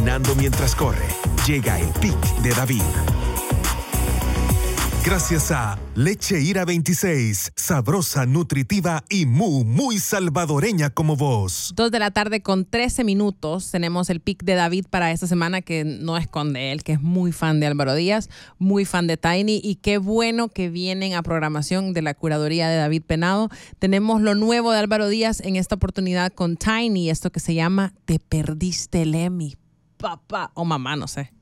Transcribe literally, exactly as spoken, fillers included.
Nando mientras corre, llega el pick de David. Gracias a Leche Ira veintiséis, sabrosa, nutritiva y muy, muy salvadoreña como vos. Dos de la tarde con trece minutos. Tenemos el pick de David para esta semana, que no esconde él, que es muy fan de Álvaro Díaz, muy fan de Tiny, y qué bueno que vienen a programación de la curaduría de David Penado. Tenemos lo nuevo de Álvaro Díaz en esta oportunidad con Tiny, esto que se llama Te perdiste el Emmy, papá o mamá, no sé.